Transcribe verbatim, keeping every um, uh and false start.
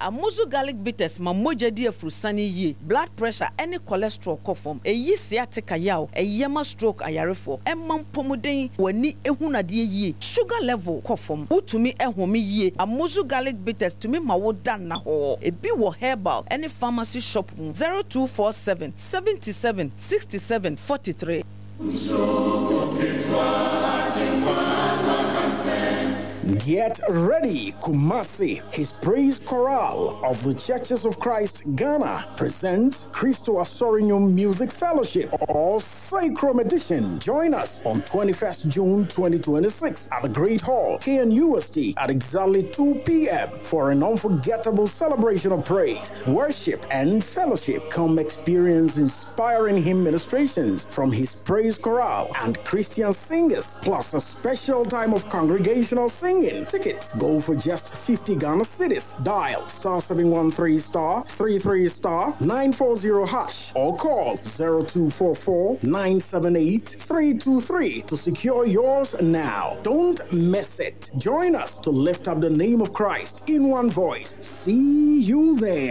Amuzu garlic bitters ma moja di afurusani ye. Blood pressure any cholesterol kofom. Eyi sciatica yaw. Eyema stroke ayarefo. Emman pomuden wani ehunadie ye. Sugar level kofom. Utumi ehumi ye. Amuzu garlic bitters tumi ma wo dan na ho. Ebi wo herbal any pharmacy shop zero two four seven seventy-seven sixty-seven forty-three. Get ready, Kumasi. His praise chorale of the Churches of Christ Ghana presents Christo Asorinium Music Fellowship or Sacrum Edition. Join us on twenty-first June twenty twenty-six at the Great Hall, K N U S T at exactly two p.m. for an unforgettable celebration of praise, worship, and fellowship. Come experience inspiring hymn ministrations from his praise chorale and Christian singers, plus a special time of congregational singing. Tickets go for just fifty Ghana cedis. Dial star seven one three star three three star nine four zero hash or call zero two four four nine seven eight three two three to secure yours now. Don't miss it. Join us to lift up the name of Christ in one voice. See you there.